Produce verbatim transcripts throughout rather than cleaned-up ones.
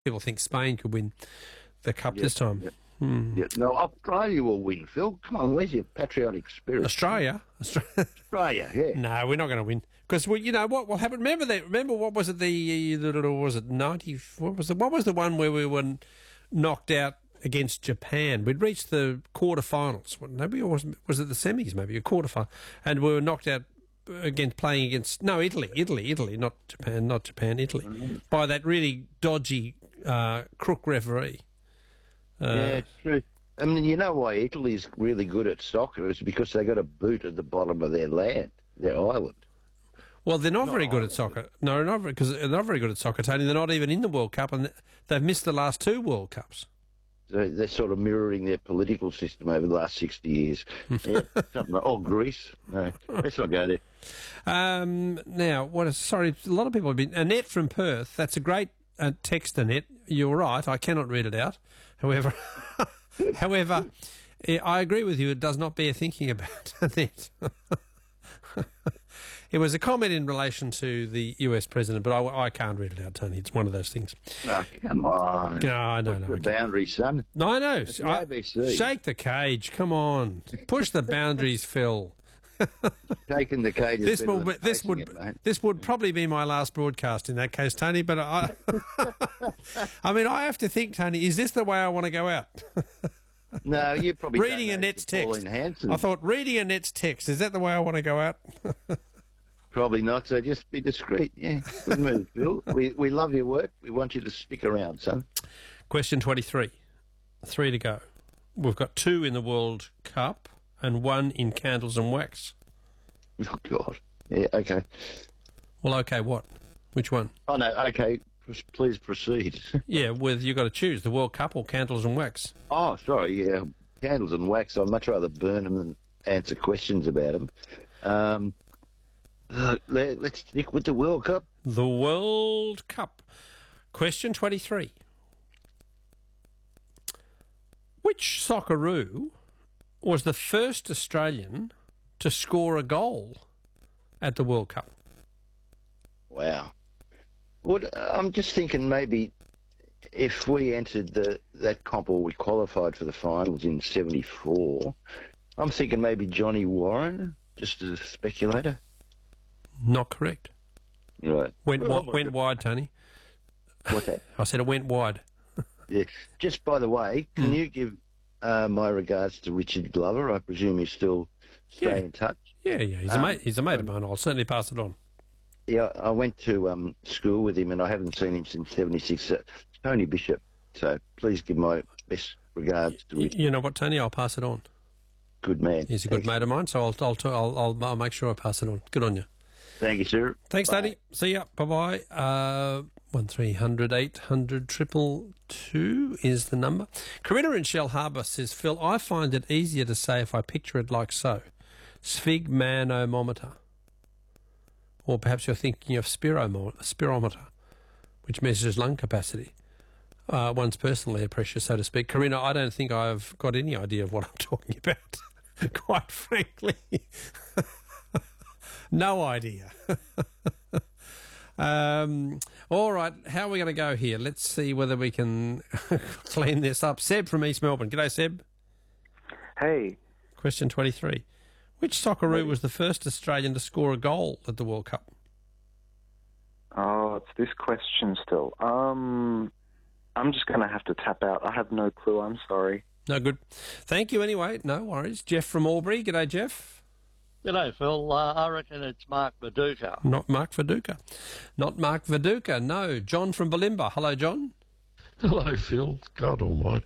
people think Spain could win the Cup Yeah, this time. yeah. Hmm. Yeah. No, Australia will win, Phil. Come on, where's your patriotic spirit? Australia? Australia? Australia, yeah. No, we're not going to win because we, you know what will happen. Remember that? Remember what was it? The, the was it ninety? What was the what was the one where we were knocked out against Japan? We'd reached the quarterfinals. Maybe or was was it the semis? Maybe a quarterfinal, and we were knocked out against playing against no Italy, Italy, Italy, not Japan, not Japan, Italy, mm-hmm. by that really dodgy uh, crook referee. Uh, yeah, it's true. I mean, you know why Italy's really good at soccer is because they got a boot at the bottom of their land, their island. Well, they're not, not very good island. at soccer. No, not because they're not very good at soccer, Tony. They're not even in the World Cup, and they've missed the last two World Cups. So they're sort of mirroring their political system over the last sixty years. Yeah, something like, oh, Greece. No, let's not go there. Um, now, what is, sorry, a lot of people have been... Annette from Perth, that's a great uh, text, Annette. You're right, I cannot read it out. However, however, I agree with you, it does not bear thinking about, Annette. It was a comment in relation to the U S president, but I, I can't read it out, Tony. It's one of those things. Oh, come on. No, I don't know. The boundary, son. No, I know. It's the I, A B C. Shake the cage. Come on. Push the boundaries, Phil. Taking the cage. This will be, this would it, this would probably be my last broadcast in that case, Tony. But I, I mean, I have to think, Tony. Is this the way I want to go out? No, you probably reading Annette's text. I thought reading Annette's text. Is that the way I want to go out? Probably not. So just be discreet. Yeah, good move, Phil. We we love your work. We want you to stick around, son. Question twenty-three. Three to go. We've got two in the World Cup and one in candles and wax. Oh, God. Yeah, okay. Well, okay, what? Which one? Oh, no, okay. Please proceed. Yeah, well, you've got to choose the World Cup or candles and wax. Oh, sorry, yeah. Candles and wax. I'd much rather burn them than answer questions about them. Um, uh, let, let's stick with the World Cup. The World Cup. Question twenty-three. Which Socceroo was the first Australian to score a goal at the World Cup? Wow. What, I'm just thinking maybe if we entered the that comp or we qualified for the finals in seventy-four, I'm thinking maybe Johnny Warren, just as a speculator. Not correct. Right. Went, oh, went wide, Tony. What's that? I said it went wide. Yeah. Just by the way, can mm. you give uh, my regards to Richard Glover? I presume he's still staying yeah. in touch. Yeah, yeah. He's um, a mate. He's a mate of mine. I'll certainly pass it on. Yeah, I went to um, school with him, and I haven't seen him since seventy-six. Uh, Tony Bishop. So please give my best regards to Richard. You know what, Tony? I'll pass it on. Good man. He's a good Thanks. mate of mine, so I'll I'll, I'll I'll I'll make sure I pass it on. Good on you. Thank you, sir. Thanks, Bye. Tony. See ya. Bye bye. Uh, one three hundred eight hundred triple two is the number. Corinna in Shell Harbour says, Phil, I find it easier to say if I picture it like so: sphygmanometer. Or perhaps you're thinking of spiromo- spirometer, which measures lung capacity. Uh, one's personal air pressure, so to speak. Corinna, I don't think I've got any idea of what I'm talking about, quite frankly. No idea. um, all right, how are we going to go here? Let's see whether we can clean this up. Seb from East Melbourne. G'day, Seb. Hey. Question twenty-three. Which Socceroo was the first Australian to score a goal at the World Cup? Oh, it's this question still. Um, I'm just going to have to tap out. I have no clue. I'm sorry. No good. Thank you anyway. No worries. Jeff from Albury. G'day, Jeff. G'day, Phil. Uh, I reckon it's Mark Viduka. Not Mark Viduka. Not Mark Viduka, no. John from Bulimba. Hello, John. Hello, Phil. God almighty.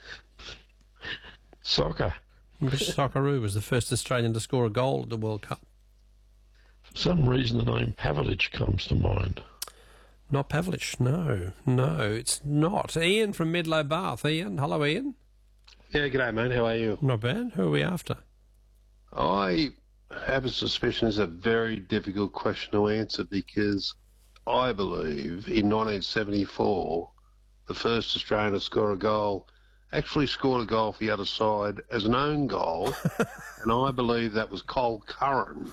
Soccer. Which Socceroo was the first Australian to score a goal at the World Cup? For some reason, the name Pavlich comes to mind. Not Pavlich, no. No, it's not. Ian from Medlow Bath. Ian, hello, Ian. Yeah, g'day, mate. How are you? Not bad. Who are we after? I have a suspicion it's a very difficult question to answer because I believe in nineteen seventy-four, the first Australian to score a goal actually scored a goal for the other side as an own goal, and I believe that was Cole Curran.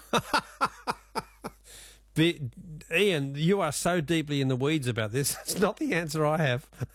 The, Ian, you are so deeply in the weeds about this. It's not the answer I have.